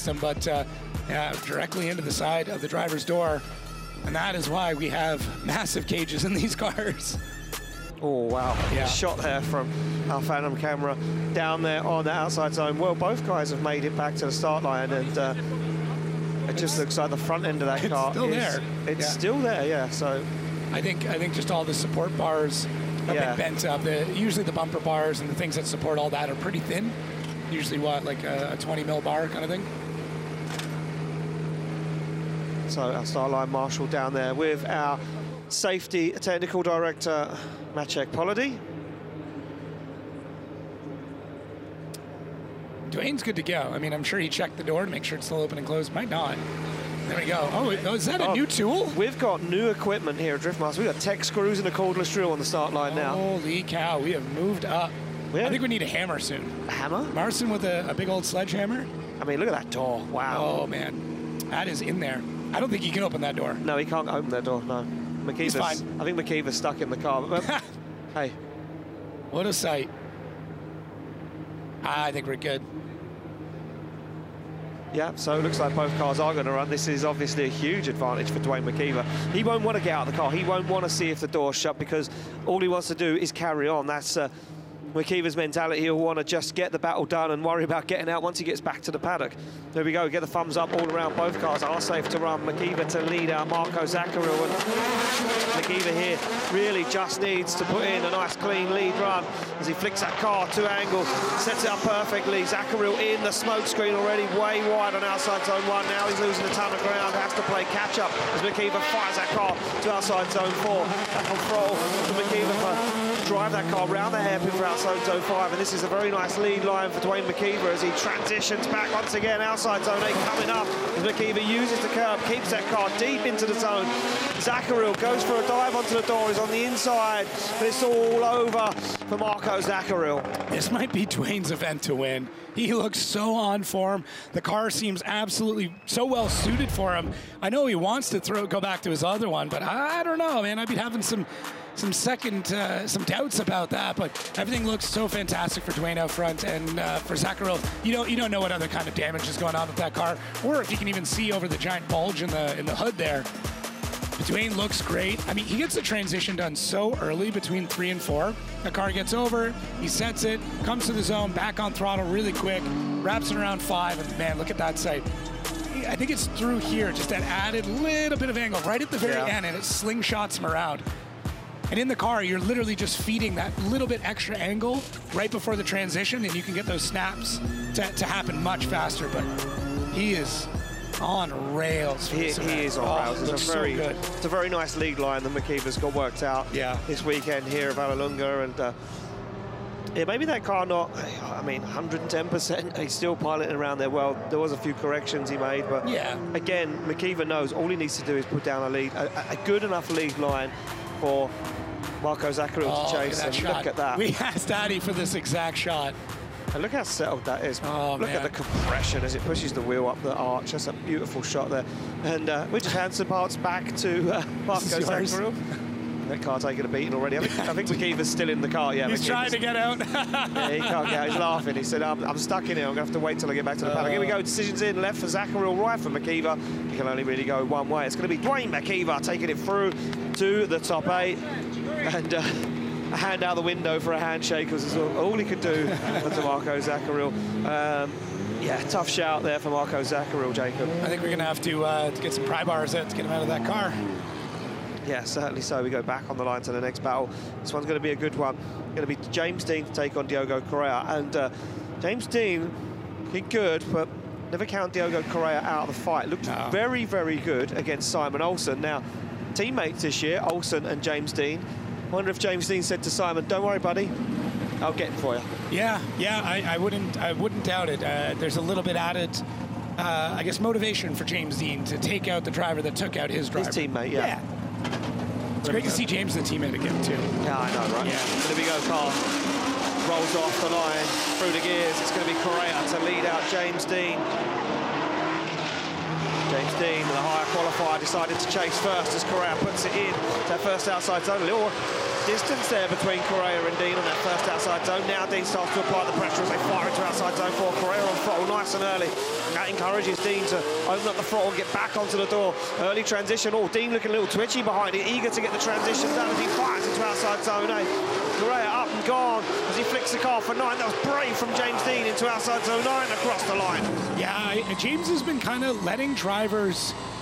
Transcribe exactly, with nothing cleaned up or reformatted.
system, but uh, yeah, directly into the side of the driver's door. And that is why we have massive cages in these cars. Oh, wow. Yeah. Shot there from our Phantom camera down there on the outside zone. Well, both guys have made it back to the start line, and uh, it just looks like the front end of that it's car still is there. It's Yeah. still there, yeah. So I think I think just all the support bars have Yeah. been bent up. The, usually the bumper bars and the things that support all that are pretty thin. Usually what, like a, a twenty mil bar kind of thing? So our start line marshal down there with our safety technical director, Maciek Polody. Dwayne's good to go. I mean, I'm sure he checked the door to make sure it's still open and closed. Might not. There we go. Oh, oh is that a Oh, new tool? We've got new equipment here at Driftmaster. We've got tech screws and a cordless drill on the start line now. Holy cow, we have moved up. Yeah. I think we need a hammer soon. A hammer? Marcin with a, a big old sledgehammer. I mean, look at that door. Wow. Oh, man. That is in there. I don't think you can open that door. No, he can't open that door, no. McKeever's, fine. I think McKeever's stuck in the car. But, hey. What a sight. I think we're good. Yeah, so it looks like both cars are going to run. This is obviously a huge advantage for Dwayne McKeever. He won't want to get out of the car. He won't want to see if the door's shut, because all he wants to do is carry on. That's uh, McKeever's mentality. He'll want to just get the battle done and worry about getting out once he gets back to the paddock. There we go, get the thumbs up all around. Both cars are safe to run. McKeever to lead out Marco Zaccaril, and McKeever here really just needs to put in a nice clean lead run as he flicks that car to angle, sets it up perfectly. Zaccaril in the smoke screen already, way wide on outside zone one. Now he's losing a ton of ground, has to play catch up as McKeever fires that car to outside zone four. That control to McKeever for drive that car round the hairpin for outside zone five, and this is a very nice lead line for Dwayne McKeever as he transitions back once again outside zone eight coming up as McKeever uses the curb, keeps that car deep into the zone. Zaccaril goes for a dive onto the door, he's on the inside, but it's all over for Marco Zaccaril. This might be Dwayne's event to win. He looks so on form. The car seems absolutely so well suited for him. I know he wants to throw go back to his other one, but I, I don't know, man. I'd be having some some second, uh, some doubts about that, but everything looks so fantastic for Dwayne out front, and uh, for Zaccaril, you don't you don't know what other kind of damage is going on with that car, or if you can even see over the giant bulge in the in the hood there. But Dwayne looks great. I mean, he gets the transition done so early between three and four. The car gets over, he sets it, comes to the zone, back on throttle really quick, wraps it around five, and man, look at that sight. I think it's through here, just that added little bit of angle right at the very Yeah. end, and it slingshots him around. And in the car, you're literally just feeding that little bit extra angle right before the transition, and you can get those snaps to, to happen much faster. But he is on rails. He, he is on oh, rails. It's looks a very, so good. it's a very nice lead line that McKeever's got worked out Yeah. this weekend here at Vallelunga, and uh, yeah, maybe that car not, I mean, one hundred ten percent, he's still piloting around there well. There was a few corrections he made, but Yeah. again, McKeever knows all he needs to do is put down a lead, a, a good enough lead line for Marco Zaccaril Oh, to chase. look at that And shot. look at that. We asked Addy for this exact shot. And look how settled that is. Oh, look man. at the compression as it pushes the wheel up the arch. That's a beautiful shot there. And uh, we just hand some parts back to uh, Marco This is yours. Zaccaril. That car taking a beating already. I think, I think McKeever's still in the car. Yeah, He's McKeever's- trying to get out. Yeah, he can't get out. He's laughing. He said, I'm, I'm stuck in here. I'm going to have to wait till I get back to the paddock. Here we go. Decisions in. Left for Zaccaril, right for McKeever. He can only really go one way. It's going to be Dwayne McKeever taking it through to the top eight. And uh, a hand out the window for a handshake was all, all he could do to Marco Zaccaril. Um, yeah, tough shout there for Marco Zaccaril, Jacob. I think we're going to have to, uh, to get some pry bars out to get him out of that car. Yeah, certainly so. We go back on the line to the next battle. This one's going to be a good one. Going to be James Dean to take on Diogo Correa. And uh, James Dean, he good, but never count Diogo Correa out of the fight. Looked No. very, very good against Simon Olsen. Now, teammates this year, Olsen and James Dean. Wonder if James Dean said to Simon, "Don't worry, buddy, I'll get it for you." Yeah, yeah, I, I wouldn't, I wouldn't doubt it. Uh, there's a little bit added, uh, I guess, motivation for James Dean to take out the driver that took out his driver. His teammate, yeah. Yeah. It's great to see James the teammate again too. Yeah, I know, right? Yeah. There we go, car rolls off the line, through the gears. It's going to be Correa to lead out James Dean. James Dean, the higher qualifier, decided to chase first as Correa puts it in. That first outside zone, a little distance there between Correa and Dean on that first outside zone. Now Dean starts to apply the pressure as they fire into outside zone four. Correa on throttle nice and early. That encourages Dean to open up the throttle and get back onto the door. Early transition. Oh, Dean looking a little twitchy behind it, eager to get the transition done as he fires into outside zone eight. Correa up and gone as he flicks the car for nine. That was brave from James Dean into outside zone nine across the line. Yeah, James has been kind of letting drivers